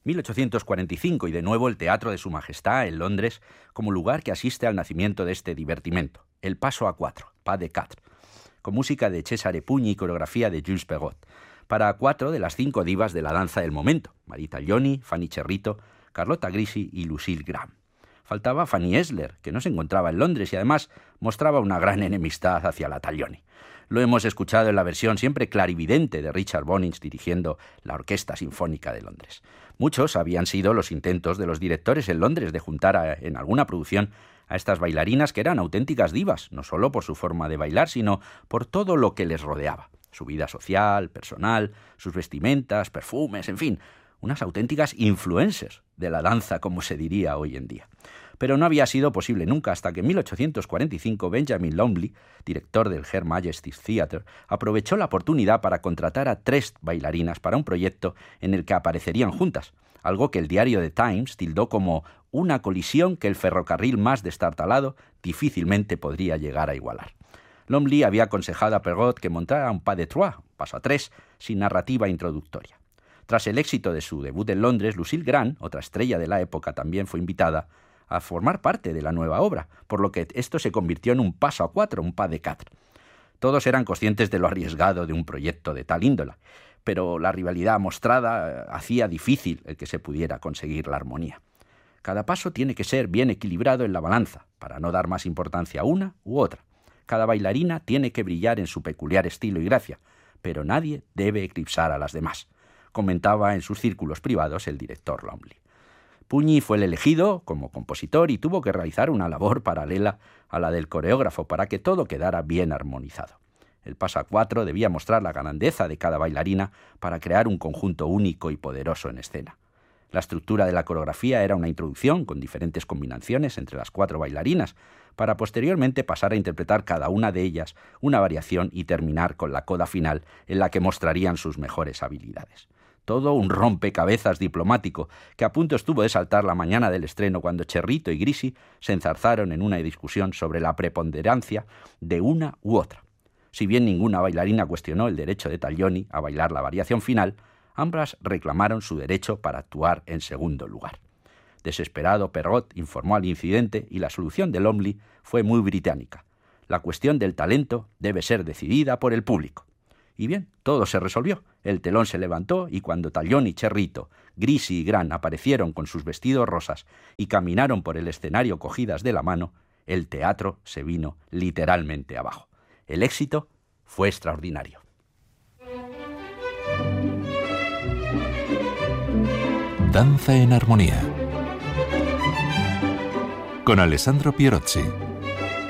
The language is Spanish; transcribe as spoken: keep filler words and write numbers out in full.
mil ochocientos cuarenta y cinco y de nuevo el Teatro de Su Majestad en Londres como lugar que asiste al nacimiento de este divertimento, el paso a cuatro, pas de quatre, con música de Cesare Pugni y coreografía de Jules Perrot, para cuatro de las cinco divas de la danza del momento, Marie Taglioni, Fanny Cherrito, Carlotta Grisi y Lucille Graham. Faltaba Fanny Esler, que no se encontraba en Londres y además mostraba una gran enemistad hacia la Taglioni. Lo hemos escuchado en la versión siempre clarividente de Richard Bonings dirigiendo la Orquesta Sinfónica de Londres. Muchos habían sido los intentos de los directores en Londres de juntar a, en alguna producción a estas bailarinas que eran auténticas divas, no solo por su forma de bailar, sino por todo lo que les rodeaba. Su vida social, personal, sus vestimentas, perfumes, en fin, unas auténticas influencers de la danza, como se diría hoy en día. Pero no había sido posible nunca hasta que en mil ochocientos cuarenta y cinco Benjamin Lumley, director del Her Majesty's Theatre, aprovechó la oportunidad para contratar a tres bailarinas para un proyecto en el que aparecerían juntas, algo que el diario The Times tildó como una colisión que el ferrocarril más destartalado difícilmente podría llegar a igualar. Lumley había aconsejado a Perrot que montara un pas de trois, paso a tres, sin narrativa introductoria. Tras el éxito de su debut en Londres, Lucille Graham, otra estrella de la época, también fue invitada a formar parte de la nueva obra, por lo que esto se convirtió en un paso a cuatro, un pas de quatre. Todos eran conscientes de lo arriesgado de un proyecto de tal índole, pero la rivalidad mostrada hacía difícil el que se pudiera conseguir la armonía. Cada paso tiene que ser bien equilibrado en la balanza, para no dar más importancia a una u otra. Cada bailarina tiene que brillar en su peculiar estilo y gracia, pero nadie debe eclipsar a las demás, comentaba en sus círculos privados el director Lumley. Pugni fue el elegido como compositor y tuvo que realizar una labor paralela a la del coreógrafo para que todo quedara bien armonizado. El paso a cuatro debía mostrar la grandeza de cada bailarina para crear un conjunto único y poderoso en escena. La estructura de la coreografía era una introducción con diferentes combinaciones entre las cuatro bailarinas, para posteriormente pasar a interpretar cada una de ellas una variación y terminar con la coda final en la que mostrarían sus mejores habilidades. Todo un rompecabezas diplomático que a punto estuvo de saltar la mañana del estreno cuando Cherrito y Grisi se enzarzaron en una discusión sobre la preponderancia de una u otra. Si bien ninguna bailarina cuestionó el derecho de Taglioni a bailar la variación final, ambas reclamaron su derecho para actuar en segundo lugar. Desesperado, Perrot informó al incidente y la solución de Lumley fue muy británica. La cuestión del talento debe ser decidida por el público. Y bien, todo se resolvió. El telón se levantó y cuando Taglioni, Cherrito, Grisi y Graham aparecieron con sus vestidos rosas y caminaron por el escenario cogidas de la mano, el teatro se vino literalmente abajo. El éxito fue extraordinario. Danza en armonía con Alessandro Pierozzi.